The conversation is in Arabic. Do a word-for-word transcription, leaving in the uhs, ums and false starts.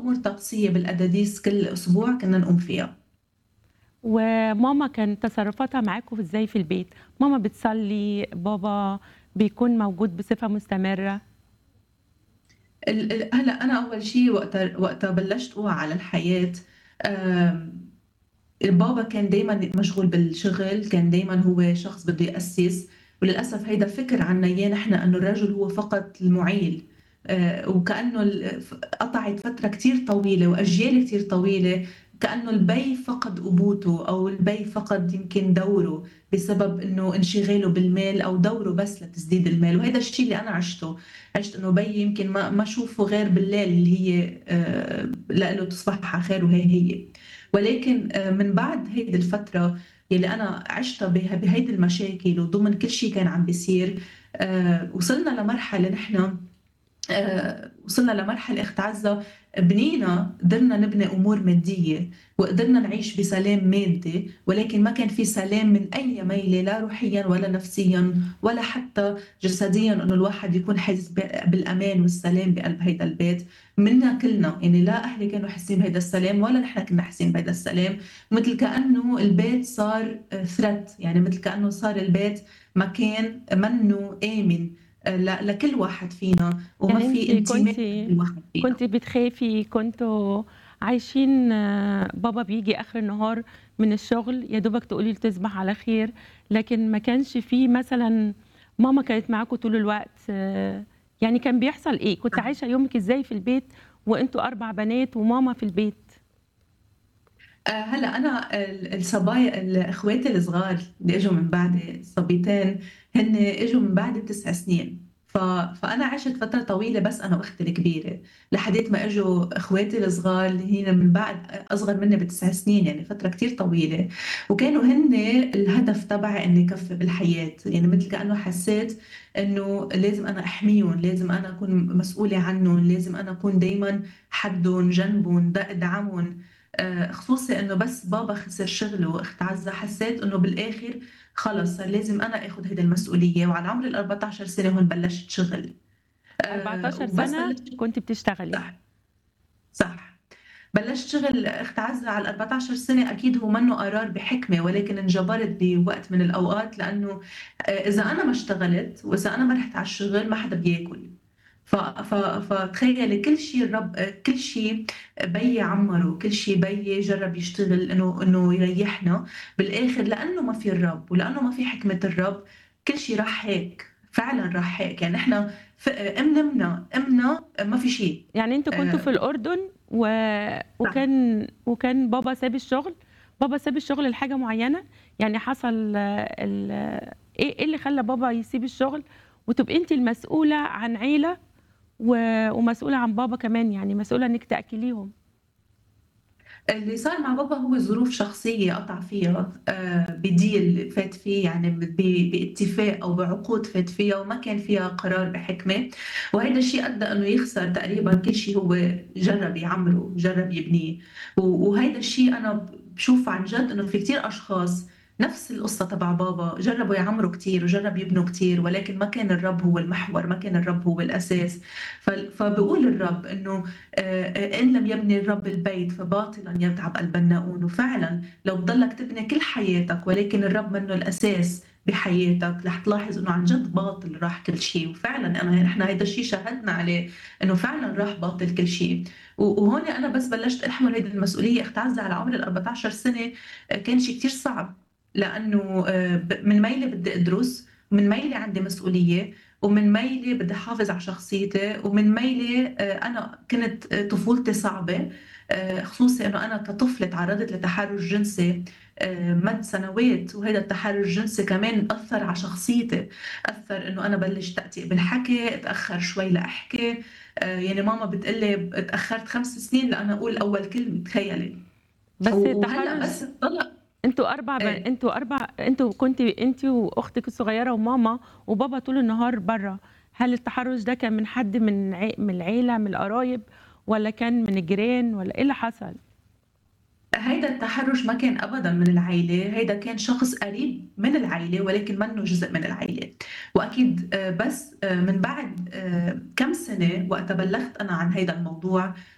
أمور طقسية بالأداديس كل أسبوع كنا نقوم فيها. وماما كان تصرفاتها معاكم إزاي في البيت؟ ماما بتصلي، بابا بيكون موجود بصفة مستمرة؟ ال ال هلأ أنا أول شي وقتها وقتها بلشت أوعى على الحياة. آمم البابا كان دايمًا مشغول بالشغل، كان دايمًا هو شخص بده يأسّس، وللأسف هيدا فكر عنا إياه نحن إنه الرجل هو فقط المُعيل. آآ وكأنه ال ف قطعت فترة كتير طويلة وأجيال كتير طويلة، كأنه البي فقد أبوته أو البي فقد يمكن دوره بسبب إنه انشغاله بالمال أو دوره بس لتسديد المال، وهيدا الشي اللي أنا عِشته. عِشت إنه بيي يمكن ما ما اشوفه غير بالليل اللي هي آآ لإله تصبح على خير وهي هي. ولكن آآ من بعد هيدي الفترة يلّي أنا عِشتها به بهيدي المشاكل وضمن كل شي كان عم بيصير، آآ وصلنا لمرحلة نحن آآ وصلنا لمرحلة أخت عزّة بنينا قدرنا نبني أمور مادية، وقدرنا نعيش بسلام مادي، ولكن ما كان في سلام من أي ميلة لا روحيًا ولا نفسيًا ولا حتى جسديًا إنه الواحد يكون حاسس ب بالأمان والسلام بقلب هيدا البيت، منا كلنا، يعني لا أهلي كانوا حاسين بهيدا السلام ولا نحن كنا حاسين بهيدا السلام. متل كأنه البيت صار آآ threat، يعني متل كأنه صار البيت مكان منّه آمن آآ ل لكل واحد فينا. وما يعني في أنتِ انتماء كنتِ لكل واحد فينا. كنتِ بتخافي، كنتم عايشين آه، بابا بييجي آخر النهار من الشغل، يا دوبك تقولي له تصبح على خير، لكن ما كانش في مثلًا ماما كانت معاكم طول الوقت، آه، يعني كان بيحصل إيه؟ كنتِ عايشة يومِك إزاي في البيت وأنتم أربع بنات وماما في البيت؟ آآ هلأ أنا ال الصبايا ال إخواتي الصغار اللي إجوا من بعدي الصبيتين، هن إجوا من بعدي بتسع سنين. ف فأنا عِشت فترة طويلة بس أنا وأختي الكبيرة، لحديت ما إجوا إخواتي الصغار اللي هن من بعد أ أصغر منّي بتسع سنين، يعني فترة كتير طويلة. وكانوا هن الهدف تبعي إنّي كفّي بالحياة، يعني متل كأنه حسّيت إنه لازم أنا أحميهم، لازم أنا أكون مسؤولة عنّن، لازم أنا أكون دايمًا حدٌّن، جنبٌ، د ادعمٌ. آآ خصوصي إنه بس بابا خسر شغله وأخت عزّة، حسّيت إنه بالآخر خلص صار لازم أنا آخُد هيدي المسؤولية، وعلى عمر الأربعة عشر سنة هون بلّشت شغل. آآ أربعتاشر وبس سنة بلّشت كنتِ بتشتغلي. صح، صح. بلّشت شغل أخت عزّة على الأربعة عشر سنة، أكيد هو منّه قرار بحكمة، ولكن انجبرت بوقت من الأوقات لإنه آآ إذا أنا ما اشتغلت وإذا أنا ما رُحت على الشغل ما حدا بياكل. ف ف فتخيّلي كل شي الرب كل شي بيي عمّره، كل شي بيي جرّب يشتغل إنه إنه يريحنا، بالآخر لإنه ما في الرب ولإنه ما في حكمة الرب كل شي راح هيك، فعلًا راح هيك. يعني إحنا ف أمنا أمنا ما في شي. يعني أنتم كنتم في آآ الأردن و صح. وكان وكان بابا ساب الشغل؟ بابا ساب الشغل لحاجة معيّنة؟ يعني حصل آه، ال إيه إيه اللي خلّى بابا يسيب الشغل وتبقي أنتِ المسؤولة عن عيلة و ومسؤولة عن بابا كمان، يعني مسؤولة إنِّك تأكّليهم؟ اللي صار مع بابا هو ظروف شخصية قطع فيها، آآ بdeal فات فيه، يعني ب ب باتفاق أو بعقود فات فيها وما كان فيها قرار بحكمة، وهيدا الشيء أدّى إنه يخسر تقريبًا كل شي هو جرّب يعمره، جرّب يبنيه. و وهيدا الشيء أنا ب باشوف عن جد إنه في كتير أشخاص نفس القصة تبع بابا، جرّبوا يعمروا كتير وجرّب يبنوا كتير، ولكن ما كان الرب هو المحور، ما كان الرب هو الأساس. فال فبيقول الرب إنه آآ إن لم يبني الرب البيت فباطلًا يتعب البناؤون. وفعلًا لو بتضلّك تبني كل حياتك ولكن الرب منّه الأساس بحياتك، رح تلاحظ إنه عن جد باطل راح كل شي. وفعلًا أنا نحن هيدا الشي شاهدنا عليه إنه فعلًا راح باطل كل شي. و وهون أنا بس بلشت أحمل هيدي المسؤولية أخت عزّة على عمر الأربعة عشر سنة. آآ كان شي كتير صعب، لإنه آآ ب من ميلة بدي أدرس، ومن ميلة عندي مسؤولية، ومن ميلة بدي أحافظ على شخصيتي، ومن ميلة آآ أنا كانت آآ طفولتي صعبة. آآ خصوصي إنه أنا كطفلة اتعرّضت لتحرُّش جنسي آآ مَد سنوات، وهيدا التحرُّش الجنسي كمان أثّر على شخصيتي، أثّر إنه أنا بلّشت تأتئ بالحكي، اتأخّر شوي لأحكي. آآ يعني ماما بتقول لي ب اتأخّرت خمس سنين لأنا أقول أول كلمة، تخيّلي. و بس وهلأ التحرُّش بس اتطلق. أنتم أربع ب إيه. أنتم أربع أنتم كنتِ أنتِ وأختِك الصغيّرة وماما وبابا طول النهار برّه، هل التحرُّش ده كان من حد من ع من العيلة، من القرايب والّا كان من الجيران والّا إيه اللي حصل؟ هيدا التحرُّش ما كان أبدًا من العيلة، هيدا كان شخص قريب من العيلة ولكن منّه جزء من العيلة. وأكيد آآ بس آآ من بعد آآ كام سنة وقتها بلّغت أنا عن هيدا الموضوع،